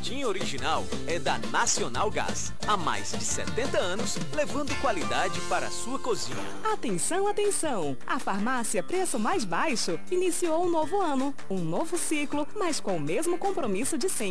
Jardim Original é da Nacional Gás. Há mais de 70 anos, levando qualidade para a sua cozinha. Atenção, atenção! A farmácia Preço Mais Baixo iniciou um novo ano, um novo ciclo, mas com o mesmo compromisso de sempre.